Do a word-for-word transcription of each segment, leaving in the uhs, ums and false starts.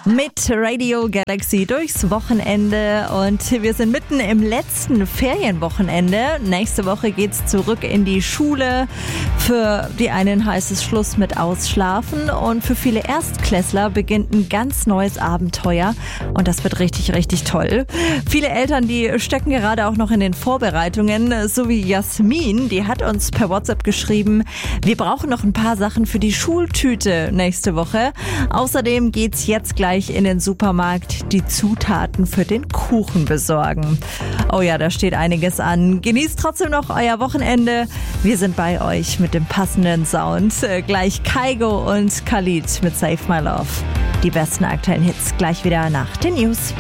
Mit Radio Galaxy durchs Wochenende und wir sind mitten im letzten Ferienwochenende. Nächste Woche geht's zurück in die Schule. Für die einen heißt es Schluss mit Ausschlafen und für viele Erstklässler beginnt ein ganz neues Abenteuer und das wird richtig, richtig toll. Viele Eltern, die stecken gerade auch noch in den Vorbereitungen, so wie Jasmin, die hat uns per WhatsApp geschrieben, wir brauchen noch ein paar Sachen für die Schultüte nächste Woche. Außerdem geht's jetzt gleich in den Supermarkt die Zutaten für den Kuchen besorgen. Oh ja, da steht einiges an. Genießt trotzdem noch euer Wochenende. Wir sind bei euch mit dem passenden Sound. Gleich Kygo und Khalid mit Save My Love. Die besten aktuellen Hits gleich wieder nach den News.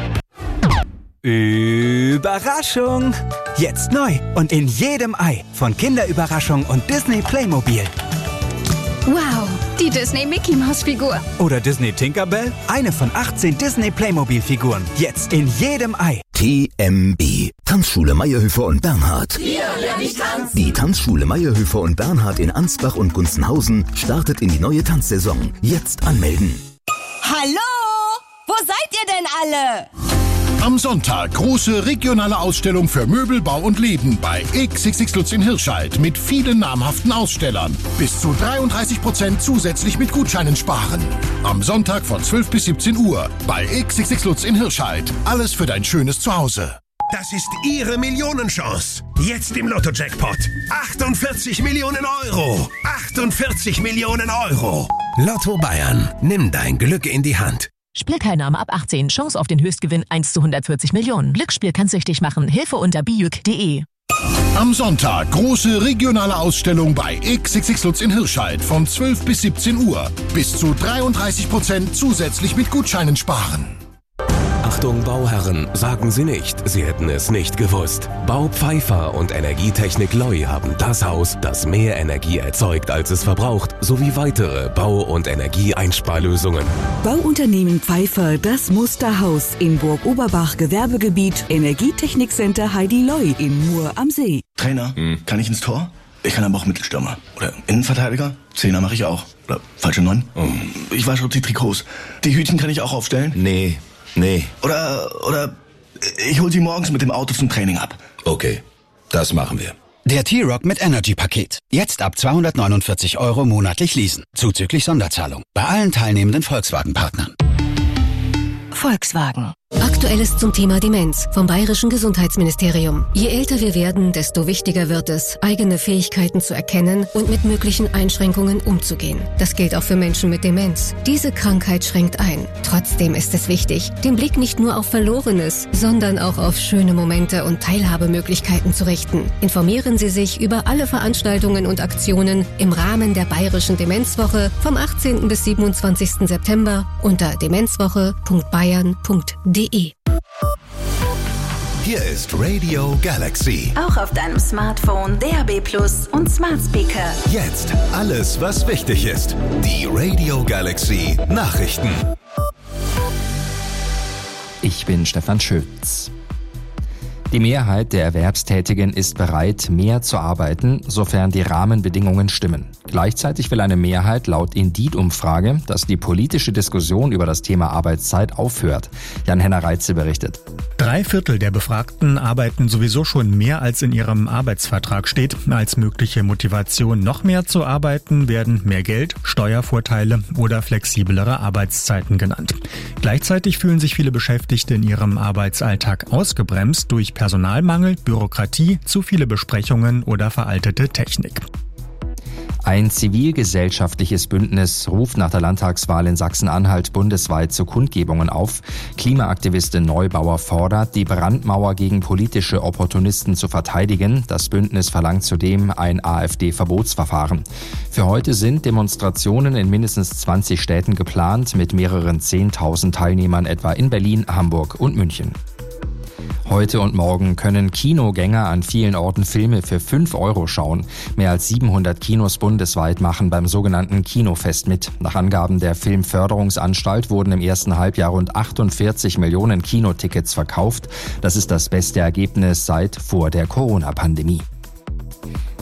Überraschung! Jetzt neu und in jedem Ei von Kinderüberraschung und Disney Playmobil. Wow, die Disney Mickey Maus Figur. Oder Disney Tinkerbell? Eine von achtzehn Disney Playmobil Figuren. Jetzt in jedem Ei. T M B. Tanzschule Meierhöfer und Bernhard. Hier lerne ich tanzen. Die Tanzschule Meierhöfer und Bernhard in Ansbach und Gunzenhausen startet in die neue Tanzsaison. Jetzt anmelden. Hallo? Wo seid ihr denn alle? Am Sonntag große regionale Ausstellung für Möbel, Bau und Leben bei X X X Lutz in Hirscheid mit vielen namhaften Ausstellern. Bis zu dreiunddreißig Prozent zusätzlich mit Gutscheinen sparen. Am Sonntag von zwölf bis siebzehn Uhr bei X X X Lutz in Hirscheid. Alles für dein schönes Zuhause. Das ist Ihre Millionenchance. Jetzt im Lotto-Jackpot. achtundvierzig Millionen Euro. achtundvierzig Millionen Euro. Lotto Bayern. Nimm dein Glück in die Hand. Spielteilnahme ab achtzehn. Chance auf den Höchstgewinn eins zu hundertvierzig Millionen. Glücksspiel kann süchtig machen. Hilfe unter bijuk punkt de. Am Sonntag große regionale Ausstellung bei X X X Lutz in Hirscheid von zwölf bis siebzehn Uhr. Bis zu dreiunddreißig Prozent zusätzlich mit Gutscheinen sparen. Achtung Bauherren, sagen Sie nicht, Sie hätten es nicht gewusst. Baupfeifer und Energietechnik Loi haben das Haus, das mehr Energie erzeugt, als es verbraucht, sowie weitere Bau- und Energieeinsparlösungen. Bauunternehmen Pfeifer, das Musterhaus in Burg Oberbach, Gewerbegebiet, Energietechnikcenter Heidi Loi in Mur am See. Trainer, hm. kann ich ins Tor? Ich kann aber auch Mittelstürmer. Oder Innenverteidiger? Zehner mache ich auch. Oder falsche Neun? Oh. Ich wasche die Trikots. Die Hütchen kann ich auch aufstellen? Nee. Nee. Oder, oder ich hol sie morgens mit dem Auto zum Training ab. Okay, das machen wir. Der T-Rock mit Energy-Paket. Jetzt ab zweihundertneunundvierzig Euro monatlich leasen. Zuzüglich Sonderzahlung. Bei allen teilnehmenden Volkswagen-Partnern. Volkswagen. Aktuelles zum Thema Demenz vom Bayerischen Gesundheitsministerium. Je älter wir werden, desto wichtiger wird es, eigene Fähigkeiten zu erkennen und mit möglichen Einschränkungen umzugehen. Das gilt auch für Menschen mit Demenz. Diese Krankheit schränkt ein. Trotzdem ist es wichtig, den Blick nicht nur auf Verlorenes, sondern auch auf schöne Momente und Teilhabemöglichkeiten zu richten. Informieren Sie sich über alle Veranstaltungen und Aktionen im Rahmen der Bayerischen Demenzwoche vom achtzehnten bis siebenundzwanzigsten September unter demenzwoche punkt bayern punkt de. Hier ist Radio Galaxy. Auch auf deinem Smartphone, D A B Plus und Smart Speaker. Jetzt alles, was wichtig ist. Die Radio Galaxy Nachrichten. Ich bin Stefan Schütz. Die Mehrheit der Erwerbstätigen ist bereit, mehr zu arbeiten, sofern die Rahmenbedingungen stimmen. Gleichzeitig will eine Mehrheit laut Indeed-Umfrage, dass die politische Diskussion über das Thema Arbeitszeit aufhört. Jan-Henner Reitze berichtet. Drei Viertel der Befragten arbeiten sowieso schon mehr, als in ihrem Arbeitsvertrag steht. Als mögliche Motivation, noch mehr zu arbeiten, werden mehr Geld, Steuervorteile oder flexiblere Arbeitszeiten genannt. Gleichzeitig fühlen sich viele Beschäftigte in ihrem Arbeitsalltag ausgebremst durch Personalmangel, Bürokratie, zu viele Besprechungen oder veraltete Technik. Ein zivilgesellschaftliches Bündnis ruft nach der Landtagswahl in Sachsen-Anhalt bundesweit zu Kundgebungen auf. Klimaaktivistin Neubauer fordert, die Brandmauer gegen politische Opportunisten zu verteidigen. Das Bündnis verlangt zudem ein AfD-Verbotsverfahren. Für heute sind Demonstrationen in mindestens zwanzig Städten geplant, mit mehreren zehntausend Teilnehmern etwa in Berlin, Hamburg und München. Heute und morgen können Kinogänger an vielen Orten Filme für fünf Euro schauen. Mehr als siebenhundert Kinos bundesweit machen beim sogenannten Kinofest mit. Nach Angaben der Filmförderungsanstalt wurden im ersten Halbjahr rund achtundvierzig Millionen Kinotickets verkauft. Das ist das beste Ergebnis seit vor der Corona-Pandemie.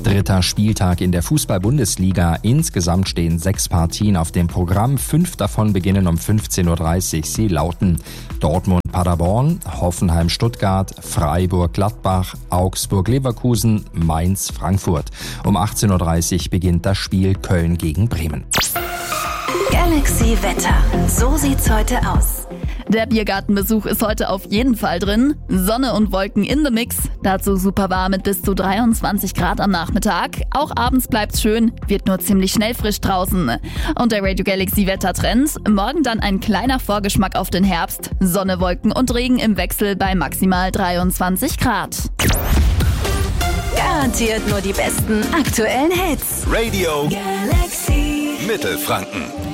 Dritter Spieltag in der Fußball-Bundesliga. Insgesamt stehen sechs Partien auf dem Programm. Fünf davon beginnen um fünfzehn Uhr dreißig. Sie lauten Dortmund-Paderborn, Hoffenheim-Stuttgart, Freiburg-Gladbach, Augsburg-Leverkusen, Mainz-Frankfurt. Um achtzehn Uhr dreißig beginnt das Spiel Köln gegen Bremen. Galaxy Wetter. So sieht's heute aus. Der Biergartenbesuch ist heute auf jeden Fall drin. Sonne und Wolken in the Mix. Dazu super warm mit bis zu dreiundzwanzig Grad am Nachmittag. Auch abends bleibt's schön, wird nur ziemlich schnell frisch draußen. Und der Radio Galaxy Wettertrend. Morgen dann ein kleiner Vorgeschmack auf den Herbst. Sonne, Wolken und Regen im Wechsel bei maximal dreiundzwanzig Grad. Garantiert nur die besten aktuellen Hits. Radio Galaxy Mittelfranken.